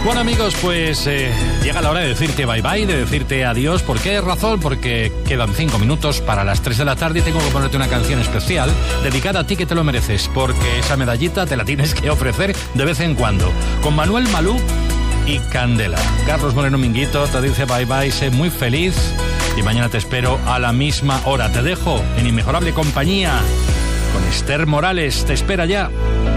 Bueno, amigos, pues llega la hora de decirte bye bye, de decirte adiós. ¿Por qué razón? Porque quedan 5 minutos para las 3 de la tarde y tengo que ponerte una canción especial dedicada a ti, que te lo mereces, porque esa medallita te la tienes que ofrecer de vez en cuando. Con Manuel Malú y Candela. Carlos Moreno Minguito te dice bye bye, sé muy feliz y mañana te espero a la misma hora. Te dejo en inmejorable compañía con Esther Morales. Te espera ya.